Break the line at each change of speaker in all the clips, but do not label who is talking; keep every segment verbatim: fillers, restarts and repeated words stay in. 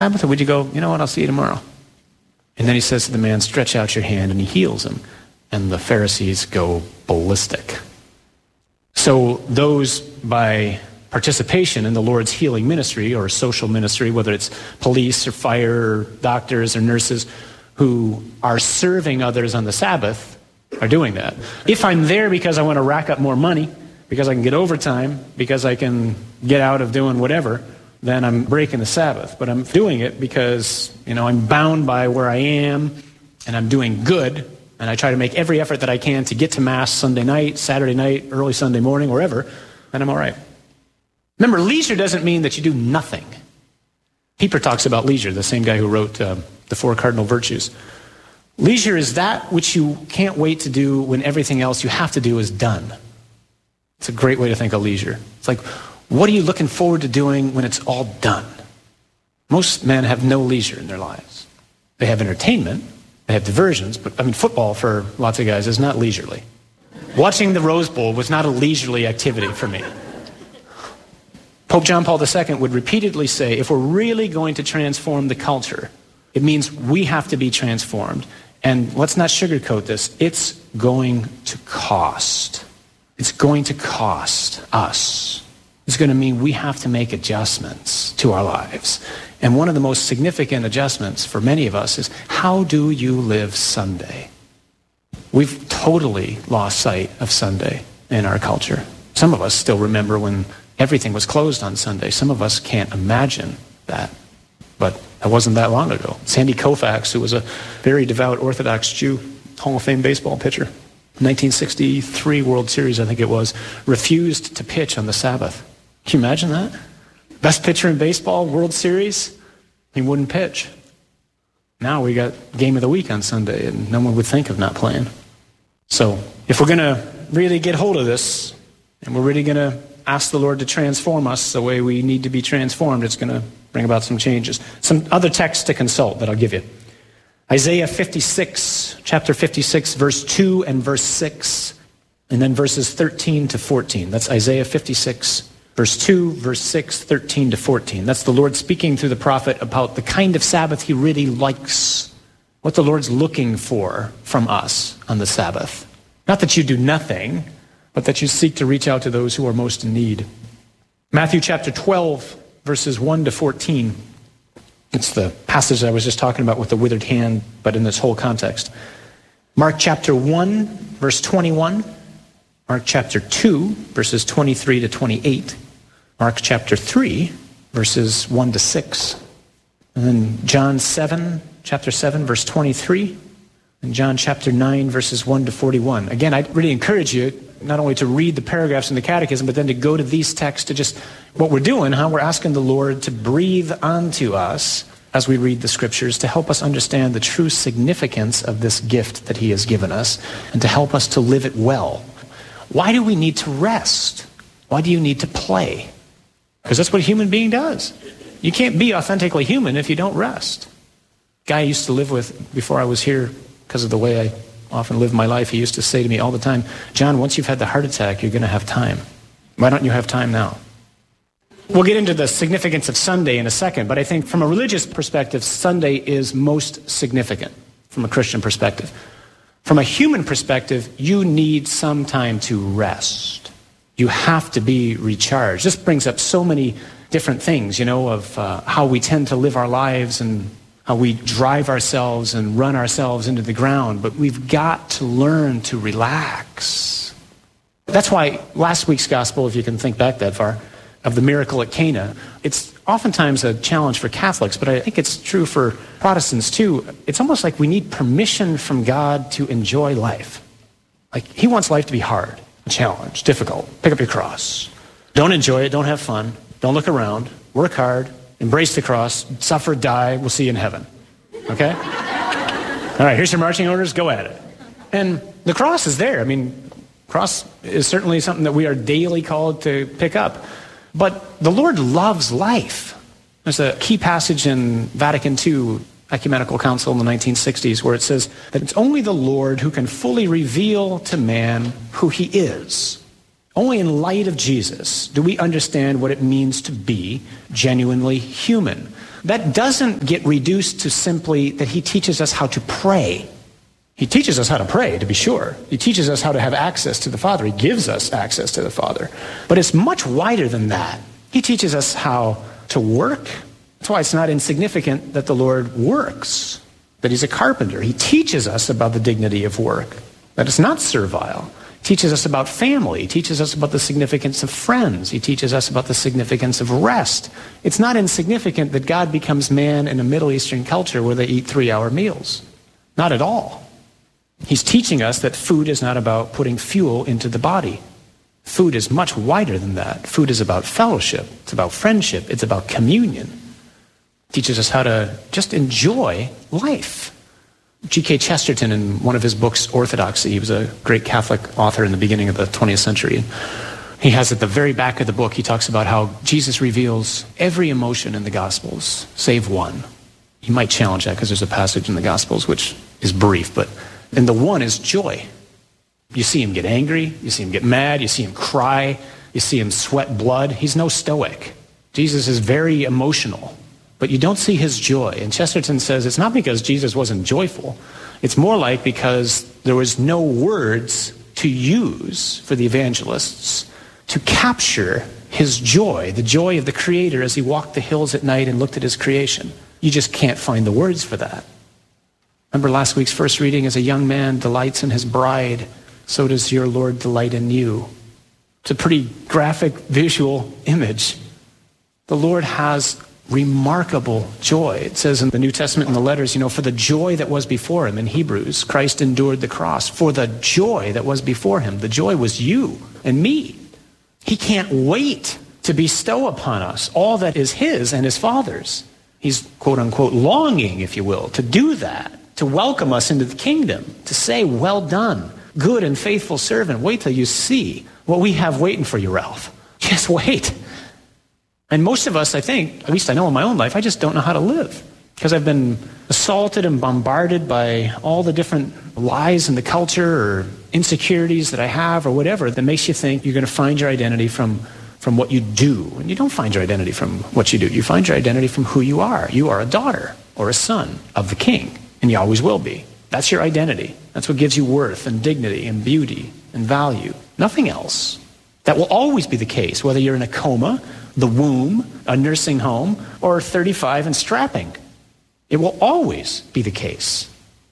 Sabbath? Or would you go, you know what, I'll see you tomorrow? And then he says to the man, stretch out your hand, and he heals him. And the Pharisees go ballistic. So those by participation in the Lord's healing ministry or social ministry, whether it's police or fire or doctors or nurses who are serving others on the Sabbath, are doing that. If I'm there because I want to rack up more money, because I can get overtime, because I can get out of doing whatever, then I'm breaking the Sabbath. But I'm doing it because, you know, I'm bound by where I am, and I'm doing good, and I try to make every effort that I can to get to Mass Sunday night, Saturday night, early Sunday morning, wherever, then I'm all right. Remember, leisure doesn't mean that you do nothing. Pieper talks about leisure, the same guy who wrote uh, The Four Cardinal Virtues. Leisure is that which you can't wait to do when everything else you have to do is done. It's a great way to think of leisure. It's like, what are you looking forward to doing when it's all done? Most men have no leisure in their lives. They have entertainment, they have diversions, but I mean, football for lots of guys is not leisurely. Watching the Rose Bowl was not a leisurely activity for me. Pope John Paul the Second would repeatedly say, if we're really going to transform the culture, it means we have to be transformed. And let's not sugarcoat this. It's going to cost. It's going to cost us. It's going to mean we have to make adjustments to our lives. And one of the most significant adjustments for many of us is, how do you live Sunday? We've totally lost sight of Sunday in our culture. Some of us still remember when everything was closed on Sunday. Some of us can't imagine that. But that wasn't that long ago. Sandy Koufax, who was a very devout Orthodox Jew, Hall of Fame baseball pitcher, nineteen sixty-three World Series, I think it was, refused to pitch on the Sabbath. Can you imagine that? Best pitcher in baseball, World Series, he wouldn't pitch. Now we got game of the week on Sunday, and no one would think of not playing. So if we're going to really get hold of this, and we're really going to ask the Lord to transform us the way we need to be transformed, it's going to bring about some changes. Some other texts to consult that I'll give you. Isaiah fifty-six, chapter fifty-six, verse two and verse six, and then verses thirteen to fourteen. That's Isaiah fifty-six, verse two, verse six, thirteen to fourteen. That's the Lord speaking through the prophet about the kind of Sabbath he really likes, what the Lord's looking for from us on the Sabbath. Not that you do nothing, but that you seek to reach out to those who are most in need. Matthew chapter twelve, verses one to fourteen. It's the passage I was just talking about with the withered hand, but in this whole context. Mark chapter one, verse twenty-one. Mark chapter two, verses twenty-three to twenty-eight. Mark chapter three, verses one to six. And then John seven, chapter seven, verse twenty-three. And John chapter nine, verses one to forty-one. Again, I really encourage you not only to read the paragraphs in the Catechism, but then to go to these texts to just, what we're doing, how we're asking the Lord to breathe onto us as we read the Scriptures, to help us understand the true significance of this gift that he has given us, and to help us to live it well. Why do we need to rest? Why do you need to play? Because that's what a human being does. You can't be authentically human if you don't rest. Guy I used to live with before I was here, because of the way I often live my life, he used to say to me all the time, John, once you've had the heart attack, you're going to have time. Why don't you have time now? We'll get into the significance of Sunday in a second, but I think from a religious perspective, Sunday is most significant from a Christian perspective. From a human perspective, you need some time to rest. You have to be recharged. This brings up so many different things, you know, of uh, how we tend to live our lives and how we drive ourselves and run ourselves into the ground, but we've got to learn to relax. That's why last week's gospel, if you can think back that far, of the miracle at Cana, it's oftentimes a challenge for Catholics, but I think it's true for Protestants too. It's almost like we need permission from God to enjoy life. Like, he wants life to be hard, a challenge, difficult. Pick up your cross. Don't enjoy it, don't have fun, don't look around, work hard, embrace the cross, suffer, die, we'll see you in heaven. Okay? All right, here's your marching orders, go at it. And the cross is there. I mean, cross is certainly something that we are daily called to pick up. But the Lord loves life. There's a key passage in Vatican Two, Ecumenical Council in the nineteen sixties, where it says that it's only the Lord who can fully reveal to man who he is. Only in light of Jesus do we understand what it means to be genuinely human. that doesn't get reduced to simply that he teaches us how to pray. He teaches us how to pray, to be sure. He teaches us how to have access to the Father. He gives us access to the Father. But it's much wider than that. He teaches us how to work. That's why it's not insignificant that the Lord works, that he's a carpenter. He teaches us about the dignity of work, that it's not servile. He teaches us about family. He teaches us about the significance of friends. He teaches us about the significance of rest. It's not insignificant that God becomes man in a Middle Eastern culture where they eat three-hour meals. Not at all. He's teaching us that food is not about putting fuel into the body. Food is much wider than that. Food is about fellowship. It's about friendship. It's about communion. It teaches us how to just enjoy life. G K Chesterton, in one of his books, Orthodoxy, he was a great Catholic author in the beginning of the twentieth century. He has at the very back of the book, he talks about how Jesus reveals every emotion in the Gospels, save one. You might challenge that because there's a passage in the Gospels which is brief, but and the one is joy. You see him get angry, you see him get mad, you see him cry, you see him sweat blood. He's no stoic. Jesus is very emotional, but you don't see his joy. And Chesterton says it's not because Jesus wasn't joyful. It's more like because there was no words to use for the evangelists to capture his joy, the joy of the Creator as he walked the hills at night and looked at his creation. You just can't find the words for that. Remember last week's first reading, as a young man delights in his bride, so does your Lord delight in you. It's a pretty graphic visual image. The Lord has remarkable joy. It says in the New Testament in the letters, you know, for the joy that was before him in Hebrews, Christ endured the cross. For the joy that was before him, the joy was you and me. He can't wait to bestow upon us all that is his and his Father's. He's, quote unquote, longing, if you will, to do that, to welcome us into the kingdom, to say, well done, good and faithful servant. Wait till you see what we have waiting for you, Ralph. Just wait. And most of us, I think, at least I know in my own life, I just don't know how to live because I've been assaulted and bombarded by all the different lies in the culture or insecurities that I have or whatever that makes you think you're going to find your identity from, from what you do. And you don't find your identity from what you do. You find your identity from who you are. You are a daughter or a son of the King, and you always will be. That's your identity. That's what gives you worth and dignity and beauty and value. Nothing else. That will always be the case, whether you're in a coma, the womb, a nursing home, or thirty-five and strapping. It will always be the case.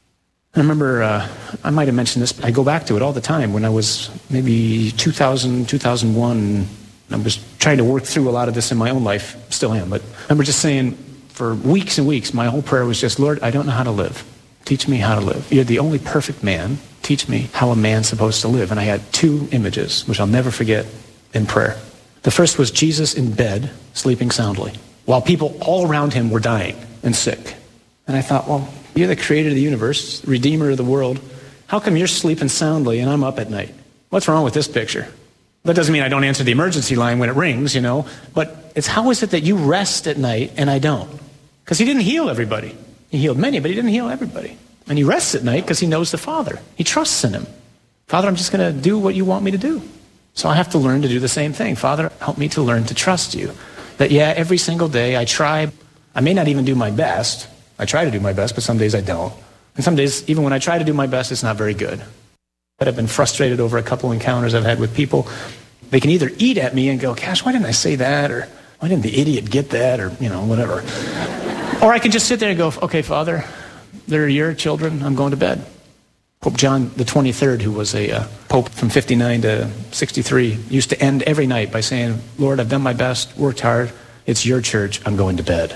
I remember, uh, I might have mentioned this, but I go back to it all the time. When I was maybe two thousand, two thousand one, I was trying to work through a lot of this in my own life, still am, but I remember just saying for weeks and weeks, my whole prayer was just, Lord, I don't know how to live. Teach me how to live. You're the only perfect man. Teach me how a man's supposed to live. And I had two images, which I'll never forget in prayer. The first was Jesus in bed, sleeping soundly, while people all around him were dying and sick. And I thought, well, you're the creator of the universe, redeemer of the world. How come you're sleeping soundly and I'm up at night? What's wrong with this picture? That doesn't mean I don't answer the emergency line when it rings, you know, but it's how is it that you rest at night and I don't? Because he didn't heal everybody. He healed many, but he didn't heal everybody. And he rests at night because he knows the Father. He trusts in him. Father, I'm just going to do what you want me to do. So I have to learn to do the same thing. Father, help me to learn to trust you. That, yeah, every single day I try. I may not even do my best. I try to do my best, but some days I don't. And some days, even when I try to do my best, it's not very good. But I've been frustrated over a couple encounters I've had with people. They can either eat at me and go, gosh, why didn't I say that? Or why didn't the idiot get that? Or, you know, whatever. Or I can just sit there and go, okay, Father, they're your children. I'm going to bed. Pope John the twenty-third, who was a uh, pope from fifty-nine to sixty-three, used to end every night by saying, Lord, I've done my best, worked hard. It's your church. I'm going to bed.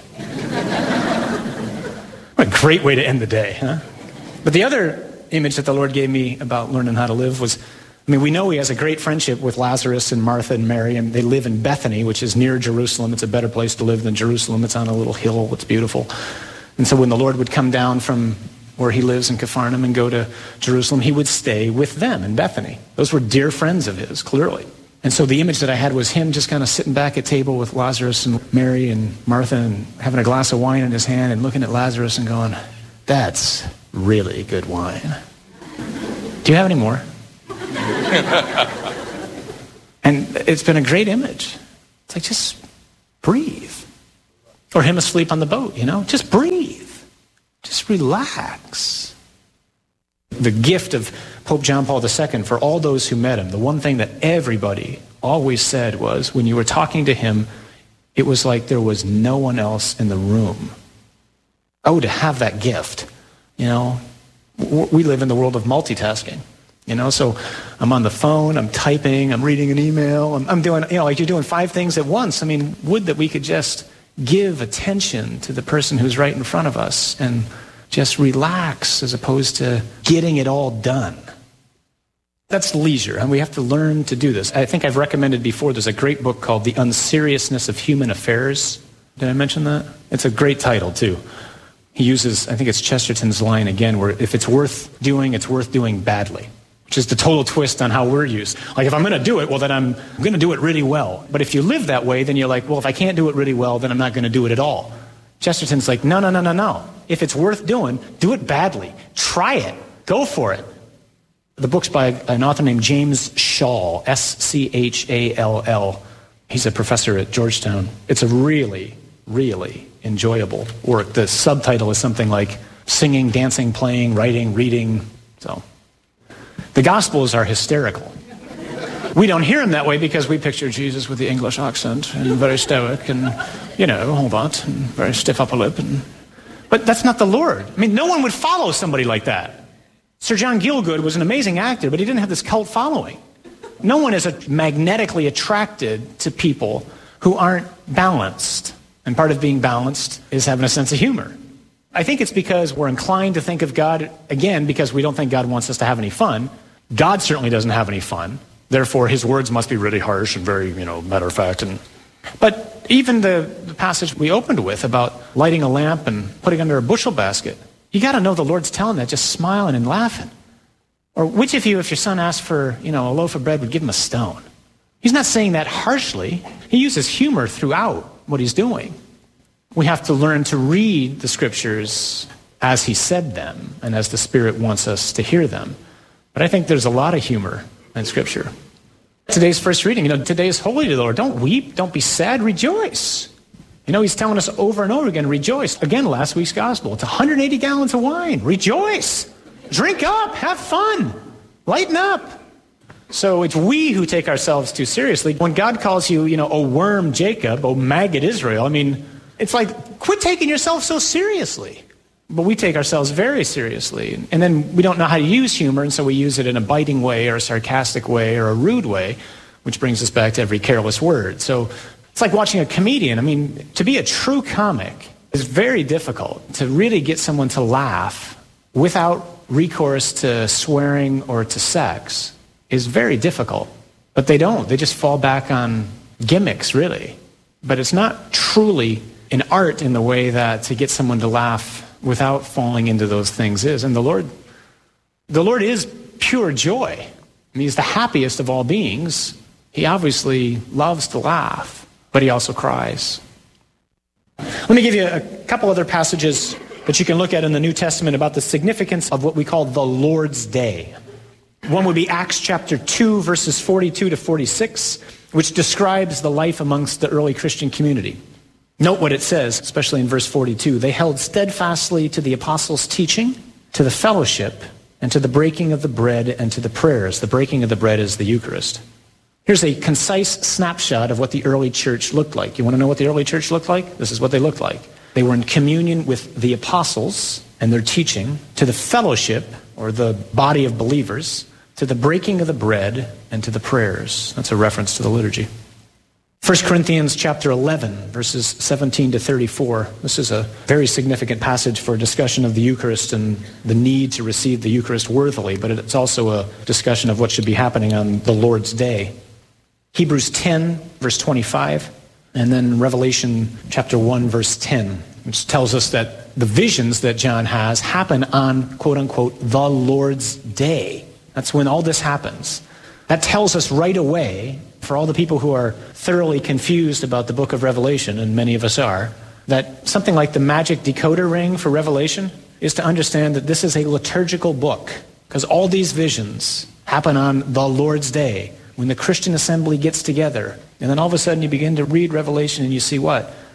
What a great way to end the day, huh? But the other image that the Lord gave me about learning how to live was, I mean, we know he has a great friendship with Lazarus and Martha and Mary, and they live in Bethany, which is near Jerusalem. It's a better place to live than Jerusalem. It's on a little hill. It's beautiful. And so when the Lord would come down from where he lives in Capharnaum and go to Jerusalem, he would stay with them in Bethany. Those were dear friends of his, clearly. And so the image that I had was him just kind of sitting back at table with Lazarus and Mary and Martha and having a glass of wine in his hand and looking at Lazarus and going, that's really good wine. Do you have any more? And it's been a great image. It's like, just breathe. Or him asleep on the boat, you know? Just breathe. Just relax. The gift of Pope John Paul the Second for all those who met him, the one thing that everybody always said was, when you were talking to him, it was like there was no one else in the room. Oh, to have that gift, you know? We live in the world of multitasking, you know? So I'm on the phone, I'm typing, I'm reading an email, I'm, I'm doing, you know, like you're doing five things at once. I mean, would that we could just give attention to the person who's right in front of us and just relax as opposed to getting it all done. That's leisure, and we have to learn to do this. I think I've recommended before, there's a great book called The Unseriousness of Human Affairs. Did I mention that? It's a great title, too. He uses, I think it's Chesterton's line again, where if it's worth doing, it's worth doing badly, which is the total twist on how we're used. Like, if I'm going to do it, well, then I'm going to do it really well. But if you live that way, then you're like, well, if I can't do it really well, then I'm not going to do it at all. Chesterton's like, no, no, no, no, no. If it's worth doing, do it badly. Try it. Go for it. The book's by an author named James Schall, S C H A L L. He's a professor at Georgetown. It's a really, really enjoyable work. The subtitle is something like singing, dancing, playing, writing, reading. So the Gospels are hysterical. We don't hear him that way because we picture Jesus with the English accent and very stoic and, you know, whole lot and very stiff upper lip. And, but that's not the Lord. I mean, no one would follow somebody like that. Sir John Gielgud was an amazing actor, but he didn't have this cult following. No one is magnetically attracted to people who aren't balanced. And part of being balanced is having a sense of humor. I think it's because we're inclined to think of God, again, because we don't think God wants us to have any fun. God certainly doesn't have any fun. Therefore, his words must be really harsh and very, you know, matter of fact. And, but even the, the passage we opened with about lighting a lamp and putting under a bushel basket, you got to know the Lord's telling that, just smiling and laughing. Or which of you, if your son asked for, you know, a loaf of bread, would give him a stone? He's not saying that harshly. He uses humor throughout what he's doing. We have to learn to read the scriptures as he said them and as the Spirit wants us to hear them. But I think there's a lot of humor in Scripture. Today's first reading, you know, today is holy to the Lord. Don't weep, don't be sad, rejoice. You know, he's telling us over and over again, rejoice. Again, last week's gospel, it's one hundred eighty gallons of wine. Rejoice. Drink up, have fun, lighten up. So it's we who take ourselves too seriously. When God calls you, you know, O worm Jacob, O maggot Israel, I mean, it's like, quit taking yourself so seriously. But we take ourselves very seriously. And then we don't know how to use humor, and so we use it in a biting way or a sarcastic way or a rude way, which brings us back to every careless word. So it's like watching a comedian. I mean, to be a true comic is very difficult. To really get someone to laugh without recourse to swearing or to sex is very difficult. But they don't. They just fall back on gimmicks, really. But it's not truly an art in the way that to get someone to laugh without falling into those things is. And the Lord, the Lord is pure joy. I mean, he's the happiest of all beings. He obviously loves to laugh, but he also cries. Let me give you a couple other passages that you can look at in the New Testament about the significance of what we call the Lord's Day. One would be Acts chapter two, verses forty-two to forty-six, which describes the life amongst the early Christian community. Note what it says, especially in verse forty-two. They held steadfastly to the apostles' teaching, to the fellowship, and to the breaking of the bread and to the prayers. The breaking of the bread is the Eucharist. Here's a concise snapshot of what the early church looked like. You want to know what the early church looked like? This is what they looked like. They were in communion with the apostles and their teaching, to the fellowship, or the body of believers, to the breaking of the bread and to the prayers. That's a reference to the liturgy. First Corinthians chapter eleven, verses seventeen to thirty-four. This is a very significant passage for a discussion of the Eucharist and the need to receive the Eucharist worthily, but it's also a discussion of what should be happening on the Lord's Day. Hebrews ten, verse twenty-five, and then Revelation chapter one, verse ten, which tells us that the visions that John has happen on, quote unquote, the Lord's Day. That's when all this happens. That tells us right away, for all the people who are thoroughly confused about the book of Revelation, and many of us are, that something like the magic decoder ring for Revelation is to understand that this is a liturgical book, because all these visions happen on the Lord's Day, when the Christian assembly gets together. And then all of a sudden you begin to read Revelation and you see what?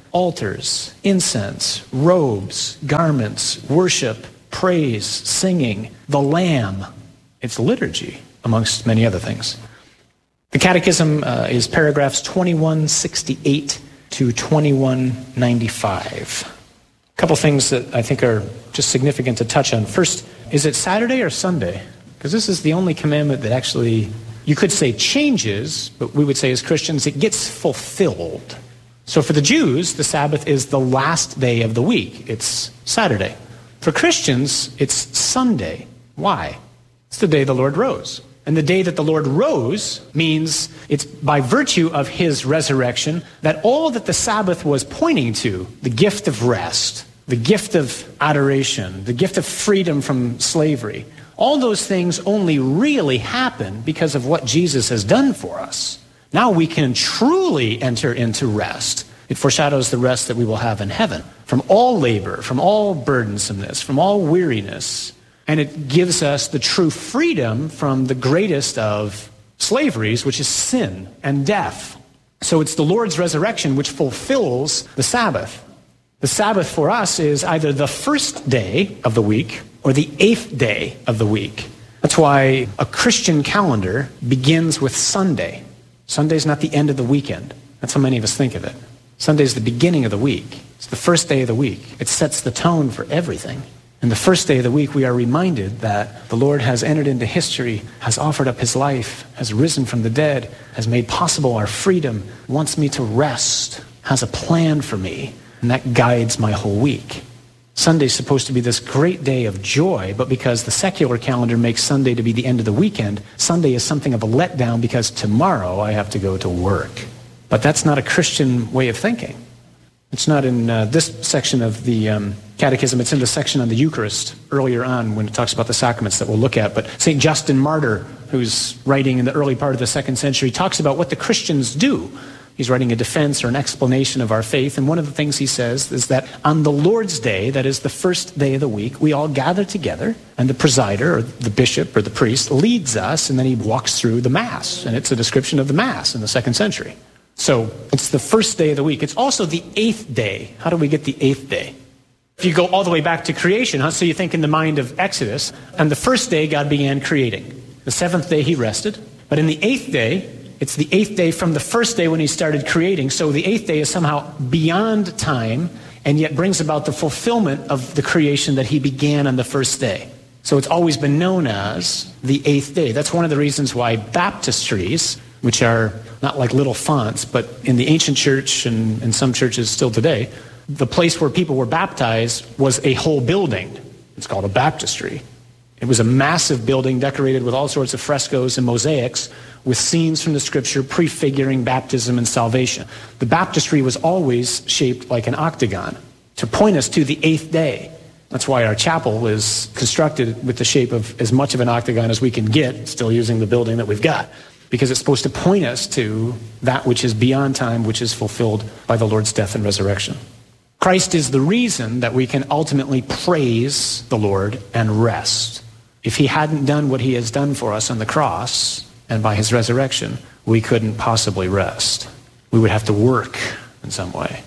altars, incense, robes, garments, worship, praise, singing, the Lamb. It's liturgy, amongst many other things. The Catechism uh, is paragraphs twenty-one sixty-eight to twenty-one ninety-five. A couple things that I think are just significant to touch on. First, is it Saturday or Sunday? Because this is the only commandment that actually, you could say changes, but we would say as Christians, it gets fulfilled. So for the Jews, the Sabbath is the last day of the week. It's Saturday. For Christians, it's Sunday. Why? It's the day the Lord rose. And the day that the Lord rose means it's by virtue of his resurrection that all that the Sabbath was pointing to, the gift of rest, the gift of adoration, the gift of freedom from slavery, all those things only really happen because of what Jesus has done for us. Now we can truly enter into rest. It foreshadows the rest that we will have in heaven from all labor, from all burdensomeness, from all weariness. And it gives us the true freedom from the greatest of slaveries, which is sin and death. So it's the Lord's resurrection which fulfills the Sabbath. The Sabbath for us is either the first day of the week or the eighth day of the week. That's why a Christian calendar begins with Sunday. Sunday's not the end of the weekend. That's how many of us think of it. Sunday's the beginning of the week. It's the first day of the week. It sets the tone for everything. And the first day of the week, we are reminded that the Lord has entered into history, has offered up his life, has risen from the dead, has made possible our freedom, wants me to rest, has a plan for me, and that guides my whole week. Sunday's supposed to be this great day of joy, but because the secular calendar makes Sunday to be the end of the weekend, Sunday is something of a letdown because tomorrow I have to go to work. But that's not a Christian way of thinking. It's not in uh, this section of the um, Catechism. It's in the section on the Eucharist earlier on when it talks about the sacraments that we'll look at. But Saint Justin Martyr, who's writing in the early part of the second century, talks about what the Christians do. He's writing a defense or an explanation of our faith. And one of the things he says is that on the Lord's Day, that is the first day of the week, we all gather together and the presider or the bishop or the priest leads us and then he walks through the Mass. And it's a description of the Mass in the second century. So it's the first day of the week. It's also the eighth day. How do we get the eighth day? If you go all the way back to creation, huh? So you think in the mind of Exodus, on the first day God began creating. The seventh day he rested. But in the eighth day, it's the eighth day from the first day when he started creating. So the eighth day is somehow beyond time and yet brings about the fulfillment of the creation that he began on the first day. So it's always been known as the eighth day. That's one of the reasons why baptistries, which are not like little fonts, but in the ancient church and in some churches still today, the place where people were baptized was a whole building. It's called a baptistry. It was a massive building decorated with all sorts of frescoes and mosaics with scenes from the scripture prefiguring baptism and salvation. The baptistry was always shaped like an octagon to point us to the eighth day. That's why our chapel was constructed with the shape of as much of an octagon as we can get, still using the building that we've got. Because it's supposed to point us to that which is beyond time, which is fulfilled by the Lord's death and resurrection. Christ is the reason that we can ultimately praise the Lord and rest. If he hadn't done what he has done for us on the cross and by his resurrection, we couldn't possibly rest. We would have to work in some way.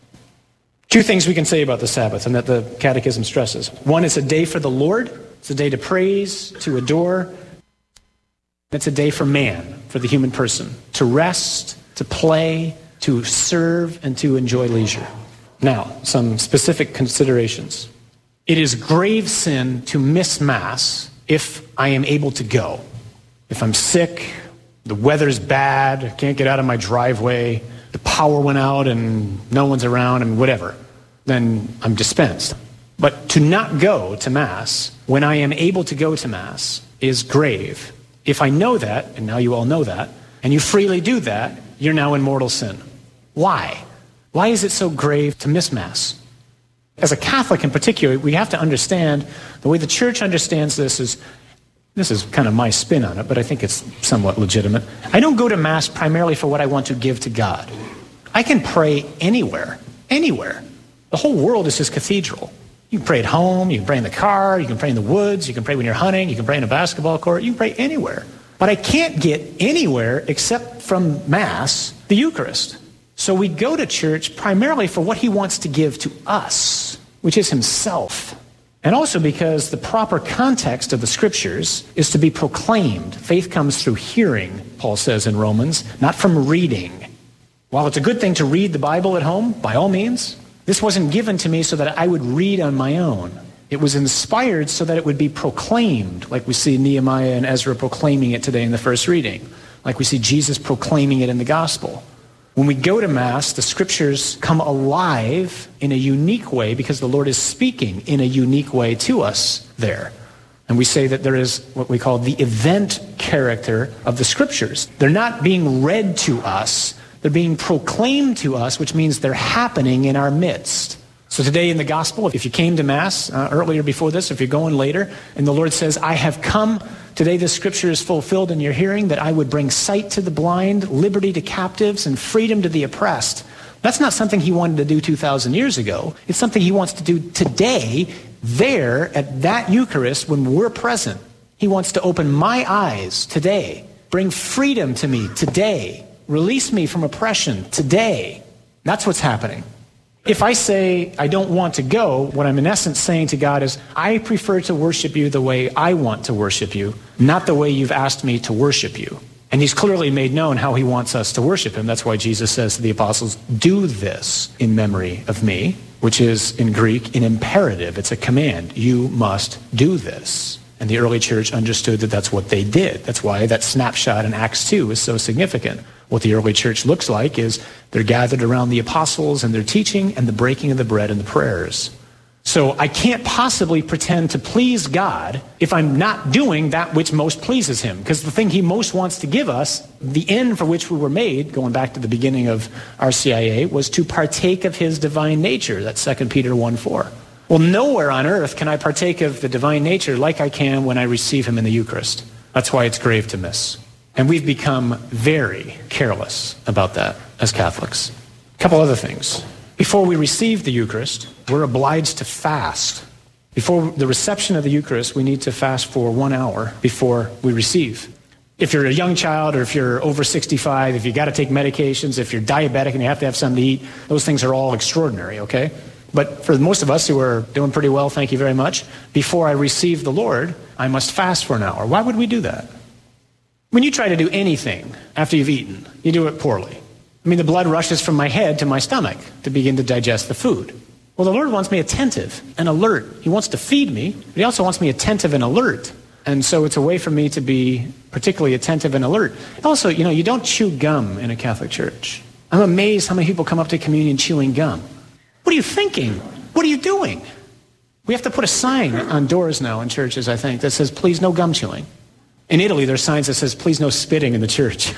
Two things we can say about the Sabbath and that the Catechism stresses. One, it's a day for the Lord. It's a day to praise, to adore. It's a day for man, for the human person, to rest, to play, to serve, and to enjoy leisure. Now, some specific considerations. It is grave sin to miss Mass if I am able to go. If I'm sick, the weather's bad, I can't get out of my driveway, the power went out and no one's around and whatever, then I'm dispensed. But to not go to Mass when I am able to go to Mass is grave. If I know that, and now you all know that, and you freely do that, you're now in mortal sin. Why? Why is it so grave to miss Mass? As a Catholic in particular, we have to understand, the way the church understands this is, this is kind of my spin on it, but I think it's somewhat legitimate. I don't go to Mass primarily for what I want to give to God. I can pray anywhere, anywhere. The whole world is his cathedral. You can pray at home, you can pray in the car, you can pray in the woods, you can pray when you're hunting, you can pray in a basketball court, you can pray anywhere. But I can't get anywhere except from Mass, the Eucharist. So we go to church primarily for what he wants to give to us, which is himself. And also because the proper context of the scriptures is to be proclaimed. Faith comes through hearing, Paul says in Romans, not from reading. While it's a good thing to read the Bible at home, by all means, this wasn't given to me so that I would read on my own. It was inspired so that it would be proclaimed, like we see Nehemiah and Ezra proclaiming it today in the first reading, like we see Jesus proclaiming it in the gospel. When we go to Mass, the scriptures come alive in a unique way because the Lord is speaking in a unique way to us there. And we say that there is what we call the event character of the scriptures. They're not being read to us, they're being proclaimed to us, which means they're happening in our midst. So today in the gospel, if you came to Mass uh, earlier before this, if you're going later, and the Lord says, I have come, today this scripture is fulfilled in your hearing, that I would bring sight to the blind, liberty to captives, and freedom to the oppressed. That's not something he wanted to do two thousand years ago. It's something he wants to do today, there, at that Eucharist, when we're present. He wants to open my eyes today, bring freedom to me today, release me from oppression today. That's what's happening. If I say I don't want to go, what I'm in essence saying to God is, I prefer to worship you the way I want to worship you, not the way you've asked me to worship you. And he's clearly made known how he wants us to worship him. That's why Jesus says to the apostles, do this in memory of me, which is in Greek an imperative. It's a command. You must do this. And the early church understood that that's what they did. That's why that snapshot in Acts two is so significant. What the early church looks like is they're gathered around the apostles and their teaching and the breaking of the bread and the prayers. So I can't possibly pretend to please God if I'm not doing that which most pleases him. Because the thing he most wants to give us, the end for which we were made, going back to the beginning of R C I A, was to partake of his divine nature. That's Second Peter one four. Well, nowhere on earth can I partake of the divine nature like I can when I receive him in the Eucharist. That's why it's grave to miss. And we've become very careless about that as Catholics. A couple other things. Before we receive the Eucharist, we're obliged to fast. Before the reception of the Eucharist, we need to fast for one hour before we receive. If you're a young child or if you're over sixty-five, if you got to take medications, if you're diabetic and you have to have something to eat, those things are all extraordinary, okay? But for most of us who are doing pretty well, thank you very much, before I receive the Lord, I must fast for an hour. Why would we do that? When you try to do anything after you've eaten, you do it poorly. I mean, the blood rushes from my head to my stomach to begin to digest the food. Well, the Lord wants me attentive and alert. He wants to feed me, but he also wants me attentive and alert. And so it's a way for me to be particularly attentive and alert. Also, you know, you don't chew gum in a Catholic church. I'm amazed how many people come up to communion chewing gum. What are you thinking? What are you doing? We have to put a sign on doors now in churches, I think, that says, please, no gum chewing. In Italy, there's signs that says, please, no spitting in the church.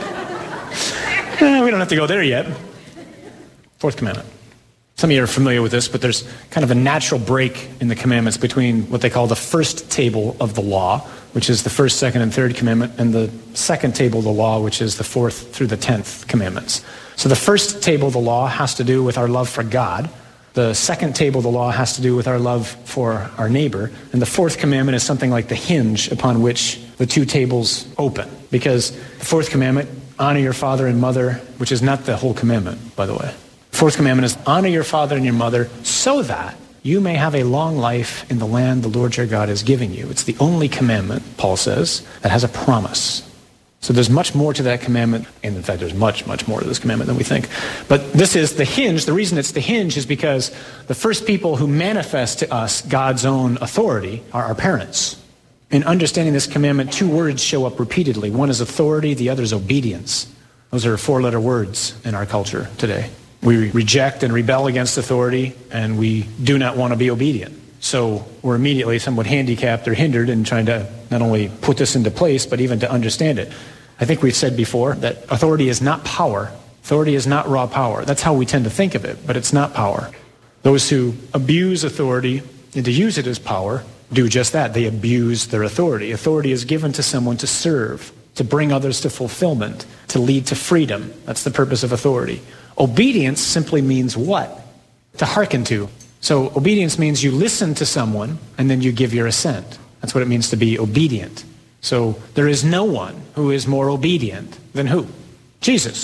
eh, we don't have to go there yet. Fourth commandment. Some of you are familiar with this, but there's kind of a natural break in the commandments between what they call the first table of the law, which is the first, second, and third commandment, and the second table of the law, which is the fourth through the tenth commandments. So the first table of the law has to do with our love for God. The second table of the law has to do with our love for our neighbor. And the fourth commandment is something like the hinge upon which the two tables open. Because the fourth commandment, honor your father and mother, which is not the whole commandment, by the way. The fourth commandment is honor your father and your mother so that you may have a long life in the land the Lord your God is giving you. It's the only commandment, Paul says, that has a promise. So there's much more to that commandment, and in fact there's much, much more to this commandment than we think. But this is the hinge. The reason it's the hinge is because the first people who manifest to us God's own authority are our parents. In understanding this commandment, two words show up repeatedly. One is authority, the other is obedience. Those are four-letter words in our culture today. We reject and rebel against authority, and we do not want to be obedient. So we're immediately somewhat handicapped or hindered in trying to not only put this into place, but even to understand it. I think we've said before that authority is not power. Authority is not raw power. That's how we tend to think of it, but it's not power. Those who abuse authority and to use it as power do just that. They abuse their authority. Authority is given to someone to serve, to bring others to fulfillment, to lead to freedom. That's the purpose of authority. Obedience simply means what? To hearken to. So obedience means you listen to someone and then you give your assent. That's what it means to be obedient. So there is no one who is more obedient than who? Jesus.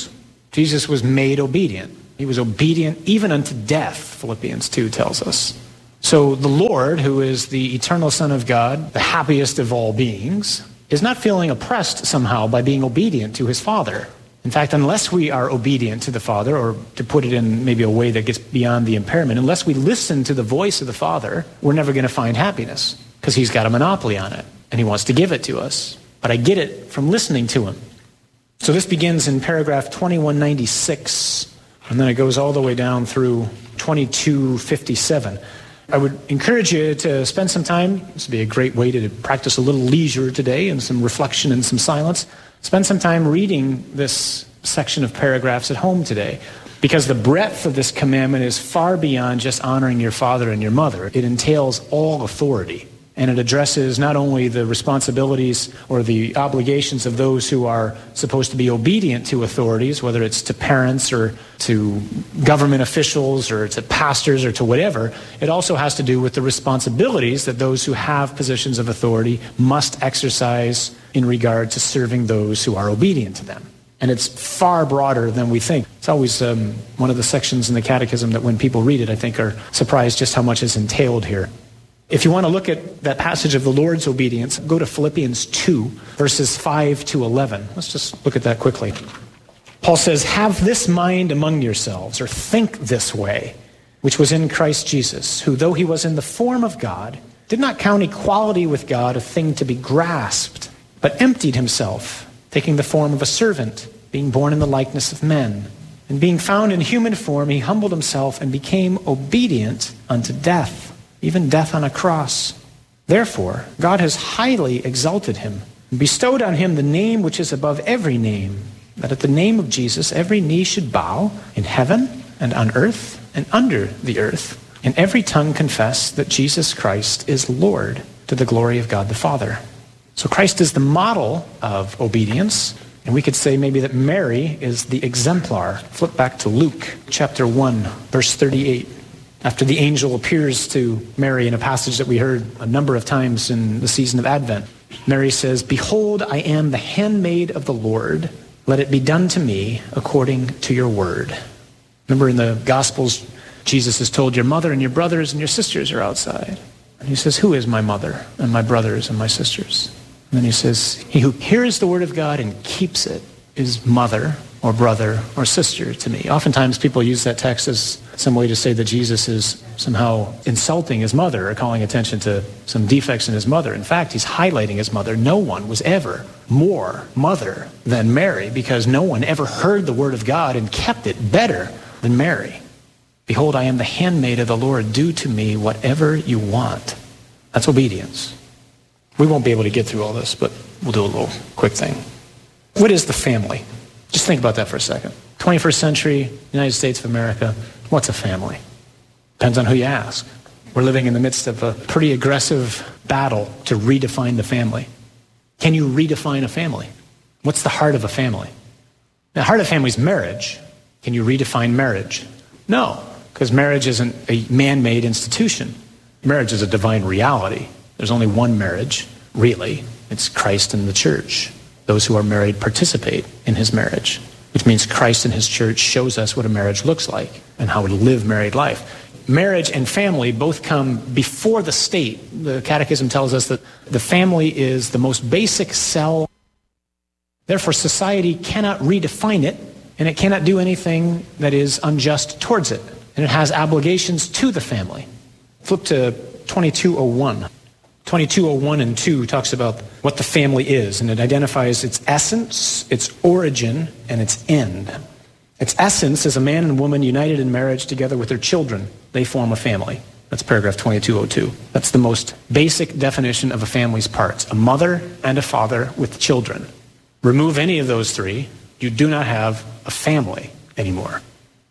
Jesus was made obedient. He was obedient even unto death, Philippians two tells us. So the Lord, who is the eternal Son of God, the happiest of all beings, is not feeling oppressed somehow by being obedient to his Father. In fact, unless we are obedient to the Father, or to put it in maybe a way that gets beyond the impairment, unless we listen to the voice of the Father, we're never going to find happiness, because he's got a monopoly on it, and he wants to give it to us. But I get it from listening to him. So this begins in paragraph twenty-one ninety-six, and then it goes all the way down through twenty-two fifty-seven. I would encourage you to spend some time. This would be a great way to practice a little leisure today and some reflection and some silence. Spend some time reading this section of paragraphs at home today, because the breadth of this commandment is far beyond just honoring your father and your mother. It entails all authority, and it addresses not only the responsibilities or the obligations of those who are supposed to be obedient to authorities, whether it's to parents or to government officials or to pastors or to whatever. It also has to do with the responsibilities that those who have positions of authority must exercise in regard to serving those who are obedient to them. And it's far broader than we think. It's always um, one of the sections in the Catechism that when people read it, I think are surprised just how much is entailed here. If you want to look at that passage of the Lord's obedience, go to Philippians two, verses five to eleven. Let's just look at that quickly. Paul says, "Have this mind among yourselves," or think this way, "which was in Christ Jesus, who, though he was in the form of God, did not count equality with God a thing to be grasped, but emptied himself, taking the form of a servant, being born in the likeness of men. And being found in human form, he humbled himself and became obedient unto death, even death on a cross. Therefore, God has highly exalted him, and bestowed on him the name which is above every name, that at the name of Jesus every knee should bow, in heaven and on earth and under the earth, and every tongue confess that Jesus Christ is Lord, to the glory of God the Father." So Christ is the model of obedience, and we could say maybe that Mary is the exemplar. Flip back to Luke chapter one, verse thirty-eight. After the angel appears to Mary in a passage that we heard a number of times in the season of Advent, Mary says, "Behold, I am the handmaid of the Lord. Let it be done to me according to your word." Remember in the Gospels, Jesus is told, "Your mother and your brothers and your sisters are outside." And he says, "Who is my mother and my brothers and my sisters?" And then he says, "He who hears the word of God and keeps it is mother or brother or sister to me." Oftentimes people use that text as some way to say that Jesus is somehow insulting his mother or calling attention to some defects in his mother. In fact, he's highlighting his mother. No one was ever more mother than Mary, because no one ever heard the word of God and kept it better than Mary. "Behold, I am the handmaid of the Lord. Do to me whatever you want." That's obedience. We won't be able to get through all this, but we'll do a little quick thing. What is the family? Just think about that for a second. twenty-first century, United States of America, what's a family? Depends on who you ask. We're living in the midst of a pretty aggressive battle to redefine the family. Can you redefine a family? What's the heart of a family? The heart of a family is marriage. Can you redefine marriage? No, because marriage isn't a man-made institution. Marriage is a divine reality. There's only one marriage, really. It's Christ and the church. Those who are married participate in his marriage, which means Christ and his church shows us what a marriage looks like and how to live married life. Marriage and family both come before the state. The Catechism tells us that the family is the most basic cell. Therefore, society cannot redefine it, and it cannot do anything that is unjust towards it. And it has obligations to the family. Flip to twenty-two oh one. twenty-two oh one and two talks about what the family is, and it identifies its essence, its origin, and its end. Its essence is a man and woman united in marriage together with their children. They form a family. That's paragraph twenty-two oh two. That's the most basic definition of a family's parts. A mother and a father with children. Remove any of those three, you do not have a family anymore.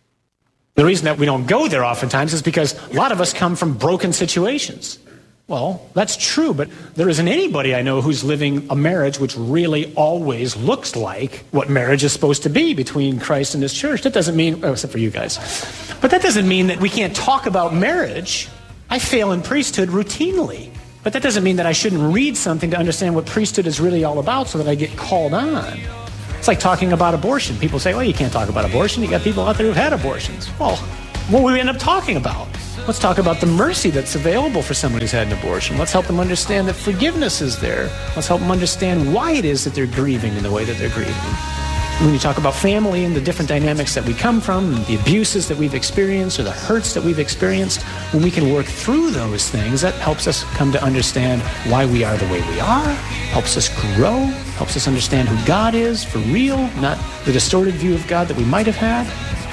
The reason that we don't go there oftentimes is because a lot of us come from broken situations. Well, that's true, but there isn't anybody I know who's living a marriage which really always looks like what marriage is supposed to be between Christ and his church. That doesn't mean, oh, except for you guys, but that doesn't mean that we can't talk about marriage. I fail in priesthood routinely, but that doesn't mean that I shouldn't read something to understand what priesthood is really all about so that I get called on. It's like talking about abortion. People say, well, you can't talk about abortion. You got people out there who've had abortions. Well, what will we end up talking about? Let's talk about the mercy that's available for someone who's had an abortion. Let's help them understand that forgiveness is there. Let's help them understand why it is that they're grieving in the way that they're grieving. When you talk about family and the different dynamics that we come from, and the abuses that we've experienced or the hurts that we've experienced, when we can work through those things, that helps us come to understand why we are the way we are, helps us grow, helps us understand who God is for real, not the distorted view of God that we might have had.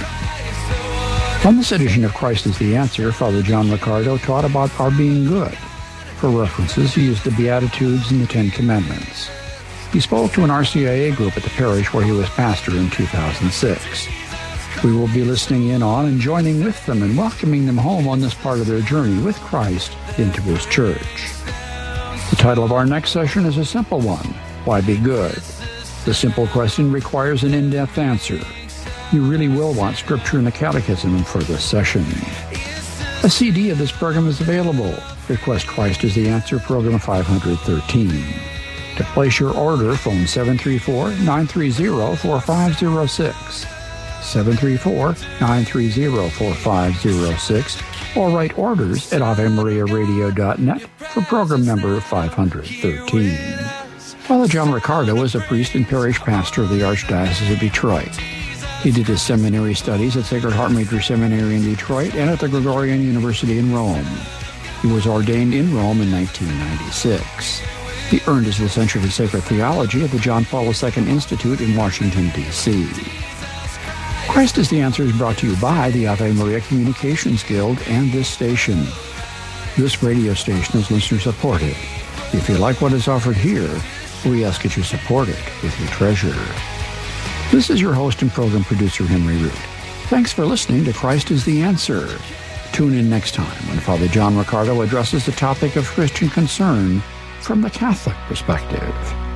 On this edition of Christ is the Answer, Father John Riccardo taught about our being good. For references, he used the Beatitudes and the Ten Commandments. He spoke to an R C I A group at the parish where he was pastor in two thousand six. We will be listening in on and joining with them and welcoming them home on this part of their journey with Christ into his church. The title of our next session is a simple one: Why be good? The simple question requires an in-depth answer. You really will want scripture in the catechism for this session. A C D of this program is available. Request Christ is the Answer, program five hundred thirteen. To place your order, phone seven three four, nine three zero, four five zero six, seven three four, nine three zero, four five zero six, or write orders at ave maria radio dot net for program number five hundred thirteen. Father John Riccardo is a priest and parish pastor of the Archdiocese of Detroit. He did his seminary studies at Sacred Heart Major Seminary in Detroit and at the Gregorian University in Rome. He was ordained in Rome in nineteen ninety-six. He earned his licentiate in sacred theology at the John Paul the Second Institute in Washington, D C Christ is the Answer is brought to you by the Ave Maria Communications Guild and this station. This radio station is listener-supported. If you like what is offered here, we ask that you support it with your treasure. This is your host and program producer, Henry Root. Thanks for listening to Christ is the Answer. Tune in next time when Father John Riccardo addresses the topic of Christian concern from the Catholic perspective.